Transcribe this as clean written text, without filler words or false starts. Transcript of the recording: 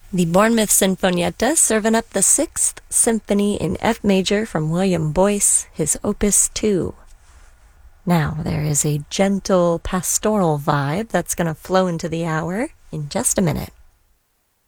The Bournemouth Sinfonietta serving up the Sixth Symphony in F major from William Boyce, his Opus 2. Now, there is a gentle pastoral vibe that's going to flow into the hour in just a minute.